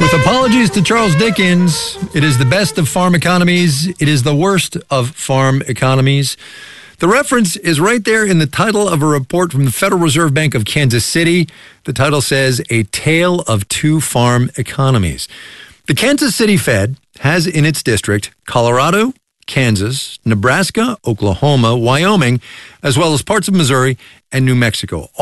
With apologies to Charles Dickens, it is the best of farm economies. It is the worst of farm economies. The reference is right there in the title of a report from the Federal Reserve Bank of Kansas City. The title says, A Tale of Two Farm Economies. The Kansas City Fed has in its district Colorado, Kansas, Nebraska, Oklahoma, Wyoming, as well as parts of Missouri and New Mexico.